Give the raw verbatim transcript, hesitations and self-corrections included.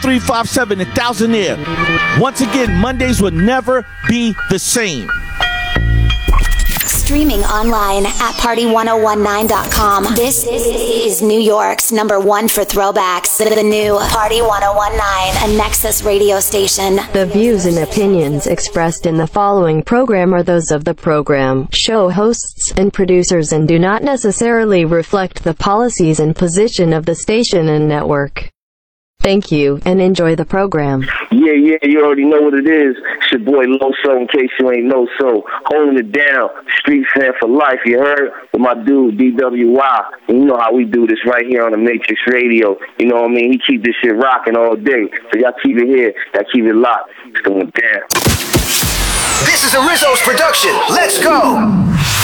three five seven and Thousandaire. Once again, Mondays will never be the same. Streaming online at party one oh one nine dot com. This is New York's number one for throwbacks. The new Party one oh one nine, a Nexus radio station. The views and opinions expressed in the following program are those of the program, show hosts, and producers and do not necessarily reflect the policies and position of the station and network. Thank you, and enjoy the program. Yeah, yeah, you already know what it is. It's your boy Loso, in case you ain't know so. Holding it down, street fan for life, you heard? With my dude, D W Y. And you know how we do this right here on the Matrix Radio. You know what I mean? He keep this shit rocking all day. So y'all keep it here, y'all keep it locked. It's going down. This is a Rizzo's production. Let's go!